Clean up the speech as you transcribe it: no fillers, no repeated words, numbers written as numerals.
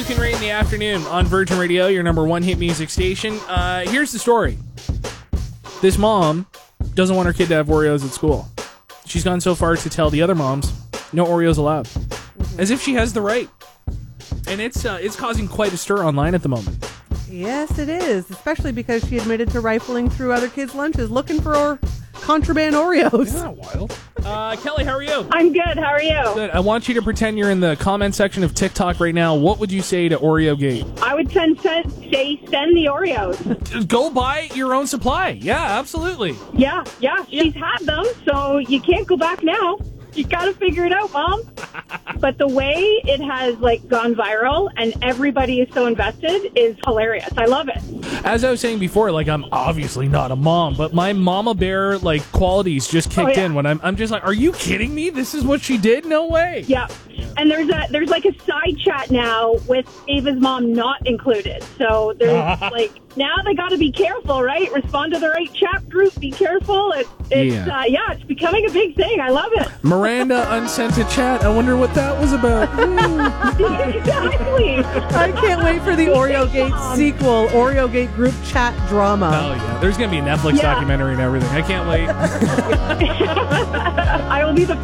Luke and Ray in the afternoon on Virgin Radio, your number one hit music station. Here's the story. This mom doesn't want her kid to have Oreos at school. She's gone so far to tell the other moms, no Oreos allowed. As if she has the right. And it's causing quite a stir online at the moment. Yes, it is, especially because she admitted to rifling through other kids' lunches looking for contraband Oreos. Isn't that wild? Kelly, how are you? I'm good. How are you? Good. I want you to pretend you're in the comment section of TikTok right now. What would you say to Oreo Gate? I would send the Oreos. Go buy your own supply. Yeah, absolutely. Yeah, she's had them, so you can't go back now. You got to figure it out, Mom. But the way it has gone viral and everybody is so invested is hilarious. I love it. As I was saying before, I'm obviously not a mom, but my mama bear qualities just kicked in when I'm just like, are you kidding me? This is what she did? No way. Yeah. And there's a side chat now with Ava's mom not included. So there's now they got to be careful, right? Respond to the right chat group. Be careful. It's becoming a big thing. I love it. Miranda unsent a chat. I wonder what that was about. Exactly. I can't wait for the Oreo Gate sequel, Oreo Gate group chat drama. Oh, yeah. There's going to be a Netflix documentary and everything. I can't wait. I will be the